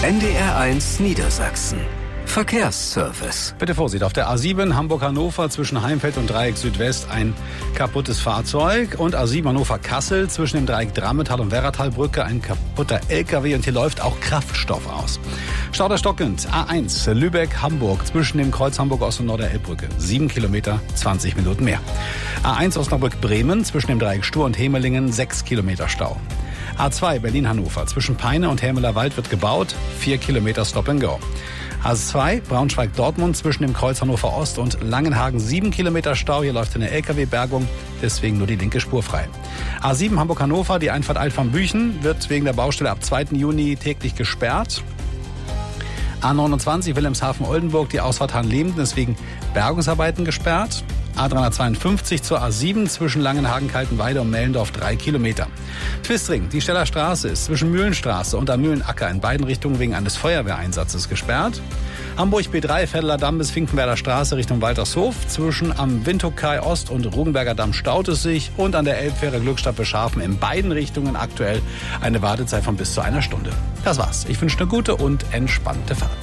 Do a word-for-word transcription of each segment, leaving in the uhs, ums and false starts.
N D R eins Niedersachsen. Verkehrsservice. Bitte Vorsicht, auf der A sieben Hamburg-Hannover zwischen Heimfeld und Dreieck Südwest ein kaputtes Fahrzeug und A sieben Hannover-Kassel zwischen dem Dreieck Drammetal und Werratalbrücke ein kaputter L K W und hier läuft auch Kraftstoff aus. Stau der stockend, A eins Lübeck-Hamburg zwischen dem Kreuz Hamburg-Ost und Norderelbbrücke. sieben Kilometer, zwanzig Minuten mehr. A eins Osnabrück-Bremen zwischen dem Dreieck Stur und Hemelingen, sechs Kilometer Stau. A zwei Berlin-Hannover zwischen Peine und Hermeler Wald wird gebaut, vier Kilometer Stop and Go. A zwei Braunschweig-Dortmund zwischen dem Kreuz Hannover Ost und Langenhagen, sieben Kilometer Stau. Hier läuft eine L K W-Bergung, deswegen nur die linke Spur frei. A sieben Hamburg-Hannover, die Einfahrt Alt-Van-Büchen wird wegen der Baustelle ab zweiten Juni täglich gesperrt. A neunundzwanzig Wilhelmshaven-Oldenburg, die Ausfahrt Hahnlemden ist wegen Bergungsarbeiten gesperrt. A dreihundertzweiundfünfzig zur A sieben zwischen Langenhagen, Kaltenweide und Mellendorf drei Kilometer. Twistring, die Steller Straße ist zwischen Mühlenstraße und am Mühlenacker in beiden Richtungen wegen eines Feuerwehreinsatzes gesperrt. Hamburg B drei, Vetteler Damm bis Finkenwerder Straße Richtung Waltershof. Zwischen am Windhoek-Kai Ost und Rugenberger Damm staut es sich. Und an der Elbfähre Glückstadt Beschafen in beiden Richtungen aktuell eine Wartezeit von bis zu einer Stunde. Das war's. Ich wünsche eine gute und entspannte Fahrt.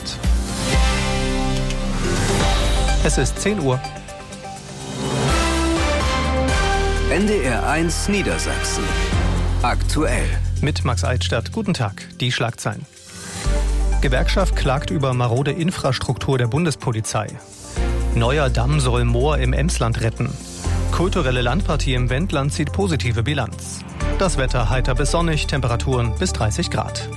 Es ist zehn Uhr. N D R eins Niedersachsen. Aktuell. Mit Max Altstadt. Guten Tag. Die Schlagzeilen. Gewerkschaft klagt über marode Infrastruktur der Bundespolizei. Neuer Damm soll Moor im Emsland retten. Kulturelle Landpartie im Wendland zieht positive Bilanz. Das Wetter heiter bis sonnig, Temperaturen bis dreißig Grad.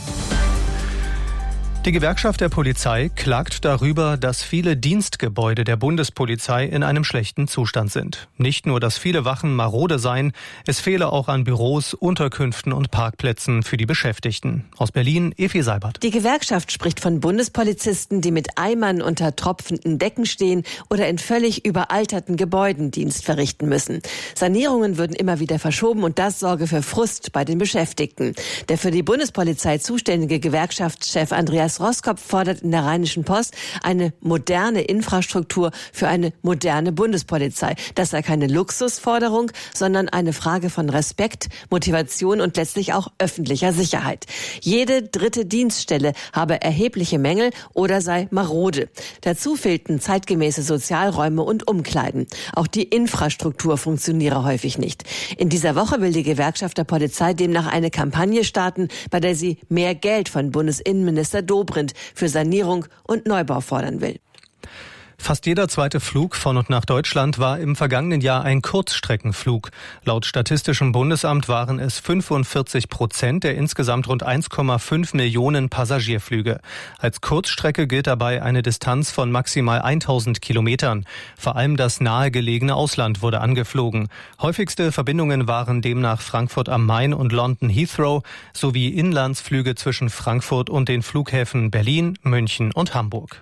Die Gewerkschaft der Polizei klagt darüber, dass viele Dienstgebäude der Bundespolizei in einem schlechten Zustand sind. Nicht nur, dass viele Wachen marode seien, es fehle auch an Büros, Unterkünften und Parkplätzen für die Beschäftigten. Aus Berlin, Evi Seibert. Die Gewerkschaft spricht von Bundespolizisten, die mit Eimern unter tropfenden Decken stehen oder in völlig überalterten Gebäuden Dienst verrichten müssen. Sanierungen würden immer wieder verschoben und das sorge für Frust bei den Beschäftigten. Der für die Bundespolizei zuständige Gewerkschaftschef Andreas Roskopf fordert in der Rheinischen Post eine moderne Infrastruktur für eine moderne Bundespolizei. Das sei keine Luxusforderung, sondern eine Frage von Respekt, Motivation und letztlich auch öffentlicher Sicherheit. Jede dritte Dienststelle habe erhebliche Mängel oder sei marode. Dazu fehlten zeitgemäße Sozialräume und Umkleiden. Auch die Infrastruktur funktioniere häufig nicht. In dieser Woche will die Gewerkschaft der Polizei demnach eine Kampagne starten, bei der sie mehr Geld von Bundesinnenminister Dobrindt für Sanierung und Neubau fordern will. Fast jeder zweite Flug von und nach Deutschland war im vergangenen Jahr ein Kurzstreckenflug. Laut Statistischem Bundesamt waren es fünfundvierzig Prozent der insgesamt rund eins Komma fünf Millionen Passagierflüge. Als Kurzstrecke gilt dabei eine Distanz von maximal tausend Kilometern. Vor allem das nahegelegene Ausland wurde angeflogen. Häufigste Verbindungen waren demnach Frankfurt am Main und London Heathrow sowie Inlandsflüge zwischen Frankfurt und den Flughäfen Berlin, München und Hamburg.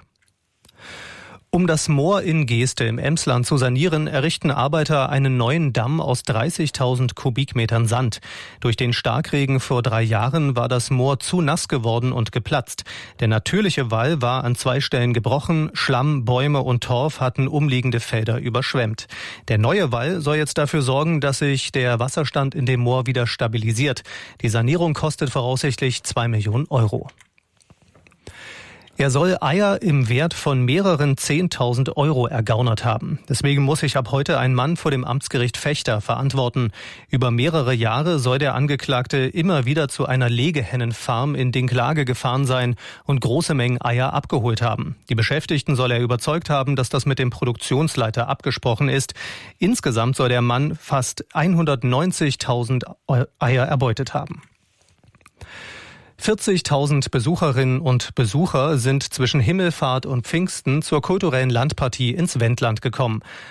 Um das Moor in Geeste im Emsland zu sanieren, errichten Arbeiter einen neuen Damm aus dreißigtausend Kubikmetern Sand. Durch den Starkregen vor drei Jahren war das Moor zu nass geworden und geplatzt. Der natürliche Wall war an zwei Stellen gebrochen, Schlamm, Bäume und Torf hatten umliegende Felder überschwemmt. Der neue Wall soll jetzt dafür sorgen, dass sich der Wasserstand in dem Moor wieder stabilisiert. Die Sanierung kostet voraussichtlich zwei Millionen Euro. Er soll Eier im Wert von mehreren zehntausend Euro ergaunert haben. Deswegen muss sich ab heute ein Mann vor dem Amtsgericht Vechta verantworten. Über mehrere Jahre soll der Angeklagte immer wieder zu einer Legehennenfarm in Dinklage gefahren sein und große Mengen Eier abgeholt haben. Die Beschäftigten soll er überzeugt haben, dass das mit dem Produktionsleiter abgesprochen ist. Insgesamt soll der Mann fast hundertneunzigtausend Eier erbeutet haben. vierzigtausend Besucherinnen und Besucher sind zwischen Himmelfahrt und Pfingsten zur kulturellen Landpartie ins Wendland gekommen.